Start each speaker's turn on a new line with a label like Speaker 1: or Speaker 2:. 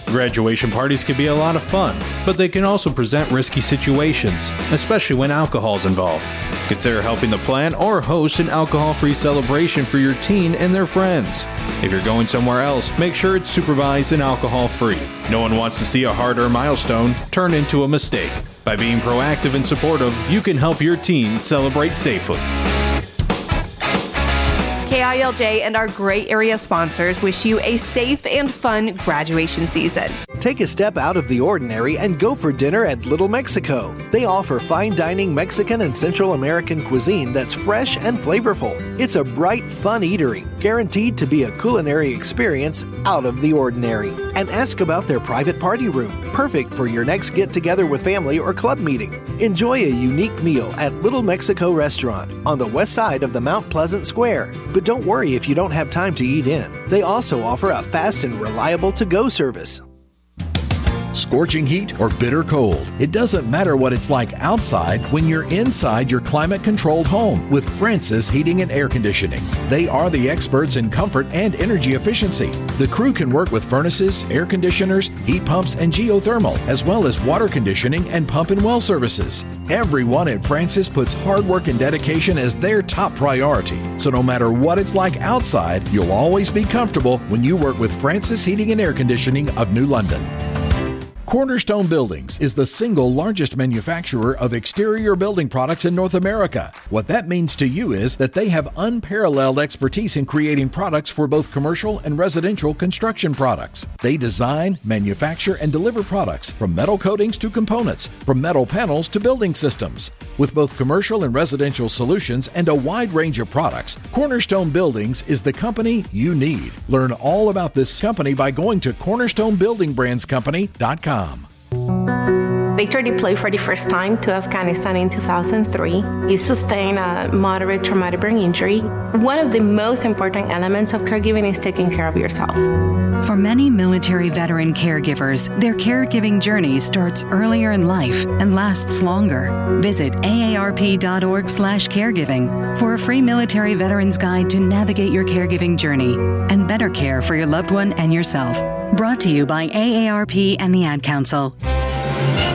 Speaker 1: Graduation parties can be a lot of fun, but they can also present risky situations, especially when alcohol is involved. Consider helping to plan or host an alcohol-free celebration for your teen and their friends. If you're going somewhere else, make sure it's supervised and alcohol-free. No one wants to see a hard-earned milestone turn into a mistake. By being proactive and supportive, you can help your teen celebrate safely.
Speaker 2: KILJ and our great area sponsors wish you a safe and fun graduation season.
Speaker 3: Take a step out of the ordinary and go for dinner at Little Mexico. They offer fine dining Mexican and Central American cuisine that's fresh and flavorful. It's a bright, fun eatery, guaranteed to be a culinary experience out of the ordinary. And ask about their private party room, perfect for your next get-together with family or club meeting. Enjoy a unique meal at Little Mexico Restaurant on the west side of the Mount Pleasant Square. But don't worry if you don't have time to eat in. They also offer a fast and reliable to-go service.
Speaker 4: Scorching heat or bitter cold, it doesn't matter what it's like outside when you're inside your climate-controlled home with Francis Heating and Air Conditioning. They are the experts in comfort and energy efficiency. The crew can work with furnaces, air conditioners, heat pumps, and geothermal, as well as water conditioning and pump and well services. Everyone at Francis puts hard work and dedication as their top priority. So no matter what it's like outside, you'll always be comfortable when you work with Francis Heating and Air Conditioning of New London. Cornerstone Buildings is the single largest manufacturer of exterior building products in North America. What that means to you is that they have unparalleled expertise in creating products for both commercial and residential construction products. They design, manufacture, and deliver products from metal coatings to components, from metal panels to building systems. With both commercial and residential solutions and a wide range of products, Cornerstone Buildings is the company you need. Learn all about this company by going to cornerstonebuildingbrandscompany.com.
Speaker 5: Victor deployed for the first time to Afghanistan in 2003. He sustained a moderate traumatic brain injury. One of the most important elements of caregiving is taking care of yourself.
Speaker 6: For many military veteran caregivers, their caregiving journey starts earlier in life and lasts longer. Visit aarp.org/caregiving for a free military veterans guide to navigate your caregiving journey and better care for your loved one and yourself. Brought to you by AARP and the Ad Council.